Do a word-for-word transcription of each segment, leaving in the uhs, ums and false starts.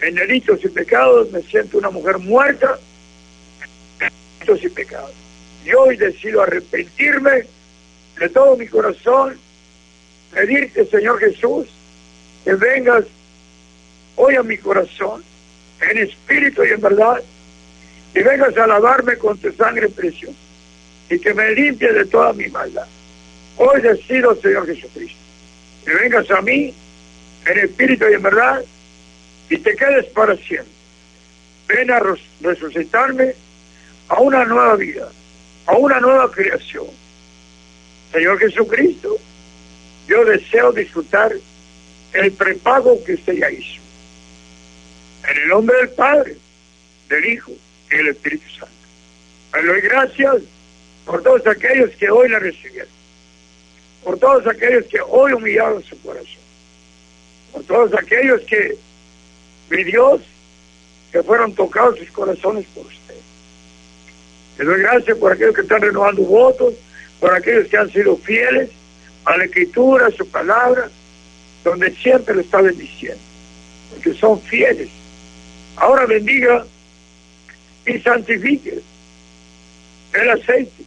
en delitos y pecados, me siento una mujer muerta en delitos y pecados. Y hoy decido arrepentirme de todo mi corazón, pedirte, Señor Jesús, que vengas hoy a mi corazón, en espíritu y en verdad, y vengas a lavarme con tu sangre preciosa, y que me limpie de toda mi maldad. Hoy decido, Señor Jesucristo, que vengas a mí, en espíritu y en verdad, y te quedes para siempre. Ven a resucitarme a una nueva vida, a una nueva creación. Señor Jesucristo, yo deseo disfrutar el prepago que usted ya hizo. En el nombre del Padre, del Hijo y del Espíritu Santo. Le doy gracias por todos aquellos que hoy la recibieron, por todos aquellos que hoy humillaron su corazón, por todos aquellos que, mi Dios, que fueron tocados sus corazones por usted. Le doy gracias por aquellos que están renovando votos, por aquellos que han sido fieles a la Escritura, a su palabra, donde siempre lo está bendiciendo, porque son fieles. Ahora bendiga y santifique el aceite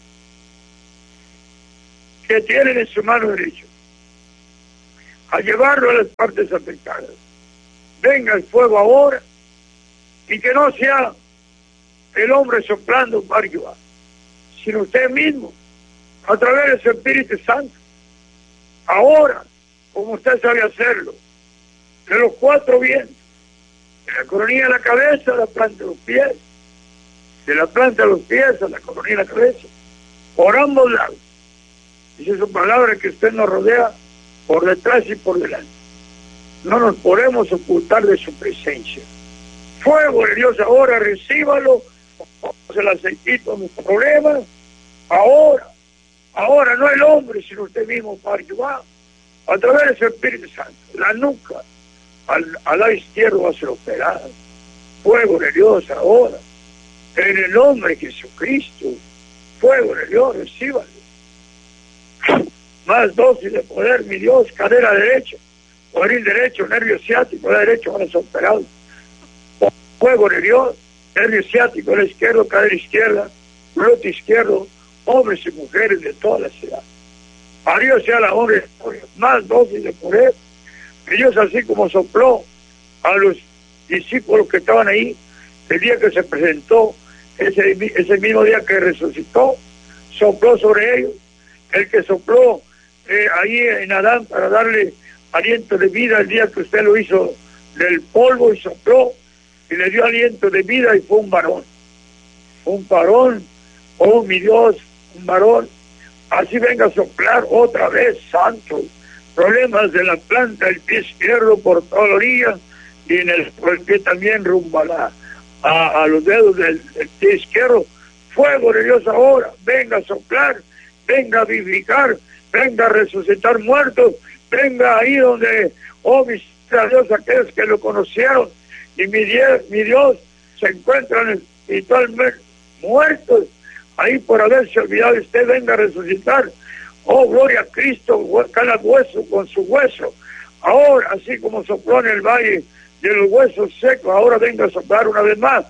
que tienen en su mano derecha, a llevarlo a las partes afectadas. Venga el fuego ahora, y que no sea el hombre soplando para Jehová, sino usted mismo, a través de su Espíritu Santo, ahora, como usted sabe hacerlo, de los cuatro vientos, de la coronilla de la cabeza a la planta de los pies, de la planta de los pies a la coronilla de la cabeza, por ambos lados. Dice su palabra que usted nos rodea por detrás y por delante. No nos podemos ocultar de su presencia. Fuego de Dios ahora, recíbalo, el aceitito a mis problemas, ahora, ahora, no el hombre, sino usted mismo, Padre Jehová, a través de su Espíritu Santo, la nuca, al, al lado izquierdo va a ser operada. Fuego de Dios ahora, en el nombre de Jesucristo, fuego de Dios, recíbalo. Más dosis de poder, mi Dios, cadera derecha, cuadril derecho, nervio ciático, la derecha van a ser operados. Fuego de Dios, nervio ciático, la izquierda, cadera izquierda, glúteo izquierdo, hombres y mujeres de toda la ciudad. A Dios sea la honra, más dosis de poder. Que Dios, así como sopló a los discípulos que estaban ahí, el día que se presentó, ese, ese mismo día que resucitó, sopló sobre ellos, el que sopló eh, ahí en Adán para darle aliento de vida el día que usted lo hizo del polvo y sopló y le dio aliento de vida y fue un varón. Un varón, oh mi Dios, un varón. Así venga a soplar otra vez, santo. Problemas de la planta del pie izquierdo por toda la orilla y en el, por el pie también rumbo a, la, a, a los dedos del, del pie izquierdo. Fuego de Dios ahora, venga a soplar, venga a vivificar, venga a resucitar muertos, venga ahí donde, oh mis Dios, aquellos que lo conocieron y mi Dios, mi Dios se encuentran espiritualmente muertos, ahí por haberse olvidado, usted venga a resucitar. Oh, gloria a Cristo, cada hueso con su hueso. Ahora, así como sopló en el valle de los huesos secos, ahora venga a soplar una vez más.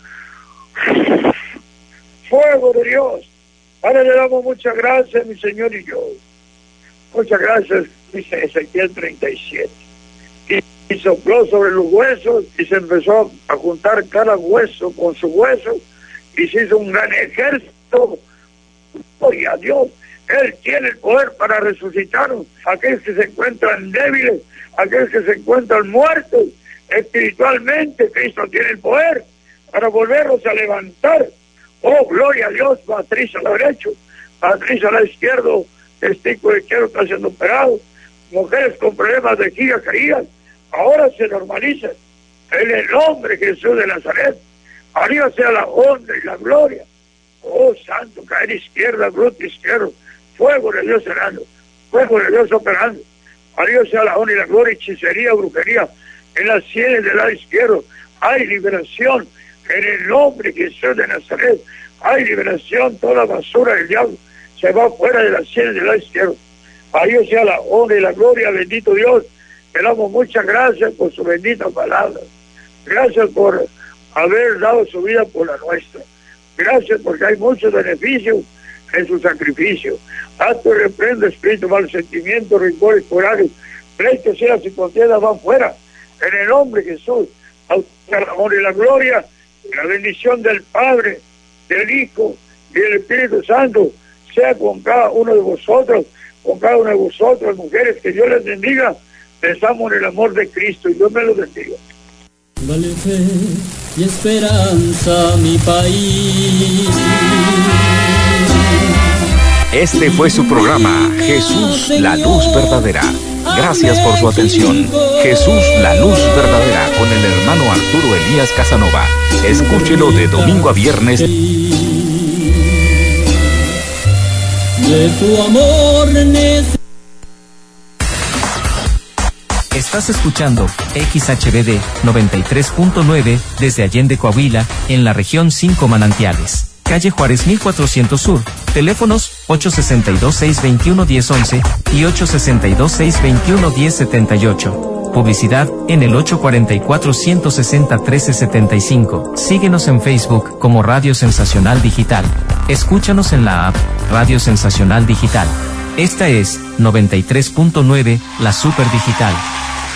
Fuego de Dios. Ahora le damos muchas gracias, mi Señor y yo. Muchas gracias, dice Ezequiel treinta y siete. Y, y sopló sobre los huesos y se empezó a juntar cada hueso con su hueso y se hizo un gran ejército. Gloria a Dios. Él tiene el poder para resucitarnos, aquellos que se encuentran débiles, aquellos que se encuentran muertos espiritualmente. Cristo tiene el poder para volverlos a levantar. Oh, gloria a Dios. Patricia a la derecha, Patricia a la izquierda, testículo izquierdo está siendo operado. Mujeres con problemas de giga caídas, ahora se normalizan. En el nombre de Jesús de Nazaret, a Dios sea la honra y la gloria. Oh, santo, caer izquierda, glúteo izquierdo, fuego de Dios cerrando, fuego de Dios operando. A Dios sea la honra y la gloria, hechicería, brujería, en las sienes del lado izquierdo. Hay liberación en el nombre de Jesús de Nazaret. Hay liberación, toda basura del diablo se va fuera de las sienes del lado izquierdo. A Dios sea la honra y la gloria, bendito Dios. Le damos muchas gracias por su bendita palabra. Gracias por haber dado su vida por la nuestra. Gracias porque hay muchos beneficios en su sacrificio. Acto y reprende espíritu, mal sentimiento, rencores, corajes, pleitos, celas y contiendas van fuera. En el nombre de Jesús, el amor y la gloria, y la bendición del Padre, del Hijo y del Espíritu Santo sea con cada uno de vosotros, con cada una de vosotras, mujeres, que Dios les bendiga. Pensamos en el amor de Cristo y Dios me lo bendiga. Vale fe y esperanza mi país. Este fue su programa, Jesús, la luz verdadera. Gracias por su atención. Jesús, la luz verdadera, con el hermano Arturo Elías Casanova. Escúchelo de domingo a viernes. De tu amor necesito. Estás escuchando X H B D noventa y tres punto nueve desde Allende, Coahuila, en la región cinco Manantiales. Calle Juárez mil cuatrocientos Sur. Teléfonos ocho seis dos, seis dos uno, uno cero once y ocho seis dos, seis dos uno, uno cero siete ocho. Publicidad en el ocho cuatro cuatro, uno seis cero, uno tres siete cinco. Síguenos en Facebook como Radio Sensacional Digital. Escúchanos en la app Radio Sensacional Digital. Esta es noventa y tres punto nueve, la Super Digital.